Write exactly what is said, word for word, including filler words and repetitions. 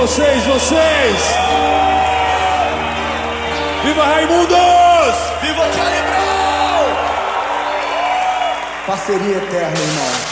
vocês, vocês! Viva Raimundos! Viva Charlie Brown! Parceria eterna, irmão.